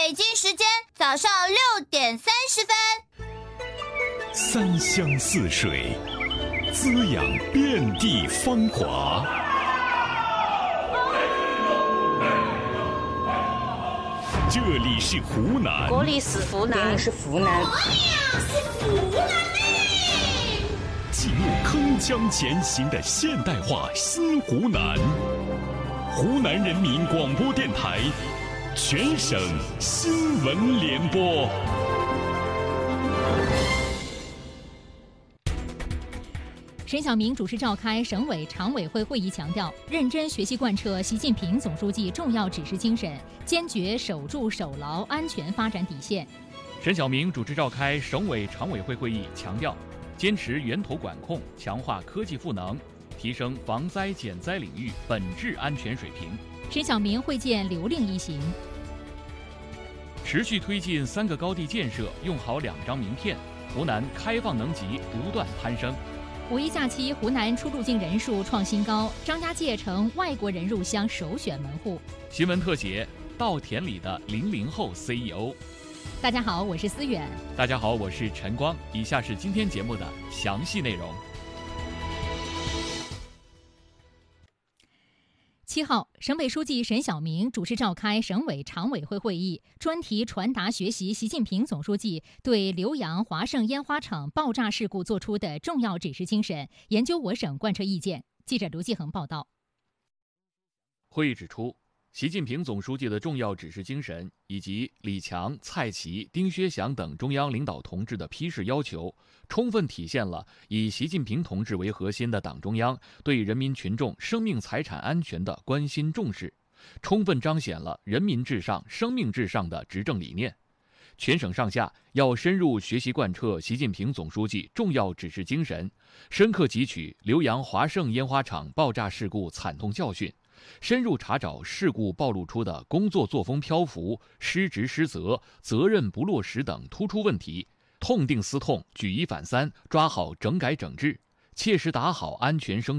北京时间早上6:30。 三湘四水，滋养遍地芳华。这里是湖南， 这里是湖南，这里是湖南， 记录铿锵前行的现代化新湖南。湖南人民广播电台全省新闻联播。 沈晓明主持召开省委常委会会议，强调认真学习贯彻习近平总书记重要指示精神，坚决守住守牢安全发展底线。 沈晓明主持召开省委常委会会议，强调坚持源头管控，强化科技赋能，提升防灾减灾领域本质安全水平。 沈晓明会见刘令一行， 持续推进3个高地建设，用好2张名片，湖南开放能级不断攀升。 五一假期，湖南出入境人数创新高，张家界成外国人入乡首选门户。 新闻特写：稻田里的00后 CEO。 大家好，我是思远。 大家好，我是陈光。以下是今天节目的详细内容。 7号，省委书记沈晓明主持召开省委常委会会议，专题传达学习习近平总书记对浏阳华盛烟花厂爆炸事故作出的重要指示精神，研究我省贯彻意见。记者卢继恒报道。 会议指出，习近平总书记的重要指示精神以及李强、蔡奇、丁薛祥等中央领导同志的批示要求，充分体现了以习近平同志为核心的党中央对人民群众生命财产安全的关心重视，充分彰显了人民至上、生命至上的执政理念。全省上下要深入学习贯彻习近平总书记重要指示精神，深刻汲取浏阳华盛烟花厂爆炸事故惨痛教训，深入查找事故暴露出的工作作风漂浮、失职失责、责任不落实等突出问题，痛定思痛，举一反三，抓好整改整治，切实打好安全生